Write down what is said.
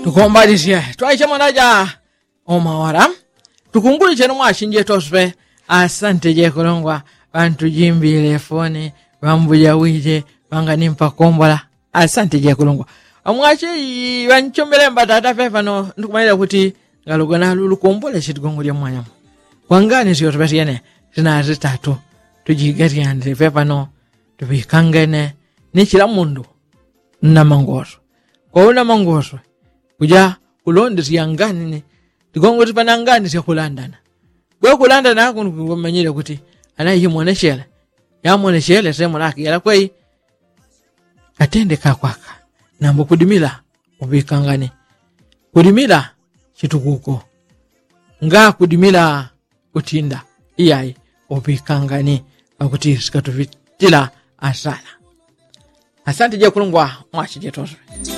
tukombalishe twaicha mwanaja omawara tukunguli chenu mwashinje tospe asante je kulongwa bantu jimbile fone bambuja wije banganimpa kombola asante je kulongwa amwache banchombele mbatata fefa no ndikumaira kuti ngalugana lulukombole chitigongolya mwanya kwangani sio tupesiene sina zitatu tujigari ande fefa no tubikangene nichila mundu na mangoso kwa una mangoso kuja kulondesi yangani tigongo tipanangani sya kulandana bwe kulandana kumanyire kuti anayi mwaneshele ya mwaneshele semo lake yala kwei atende kakwaka nambo kudimila ubikangani kudimila chitukuko nga kudimila kutinda iyai ubikangani akuti sikatuvitila asala asante je kulungwa mwachi je toswe